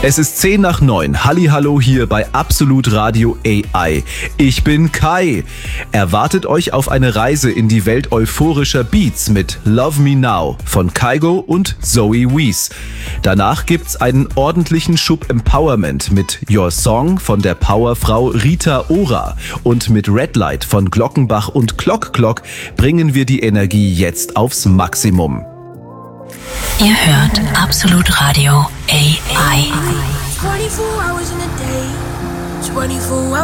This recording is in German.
Es ist 10 nach 9. Hallihallo hier bei Absolut Radio AI. Ich bin Kai. Erwartet euch auf eine Reise in die Welt euphorischer Beats mit Love Me Now von Kygo und Zoe Wees. Danach gibt's einen ordentlichen Schub Empowerment mit Your Song von der Powerfrau Rita Ora. Und mit Red Light von Glockenbach und Clock Clock bringen wir die Energie jetzt aufs Maximum. Ihr hört Absolut Radio AI. 24 hours in a day, 24 hours.